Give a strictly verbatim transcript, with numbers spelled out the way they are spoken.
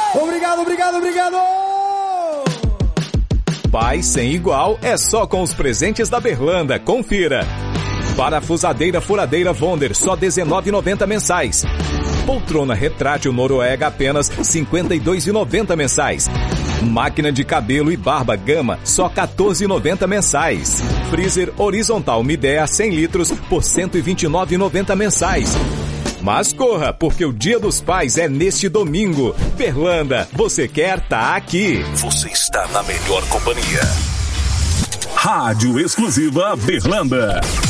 Obrigado, obrigado, obrigado! Paz sem igual é só com os presentes da Berlanda, confira. Parafusadeira furadeira Wonder, só dezenove reais e noventa centavos mensais. Poltrona retrátil Noruega, apenas cinquenta e dois reais e noventa centavos mensais. Máquina de cabelo e barba Gama, só quatorze reais e noventa centavos mensais. Freezer horizontal Midea cem litros por cento e vinte e nove reais e noventa centavos mensais. Mas corra, porque o Dia dos Pais é neste domingo. Berlanda, você quer tá aqui. Você está na melhor companhia. Rádio exclusiva Berlanda.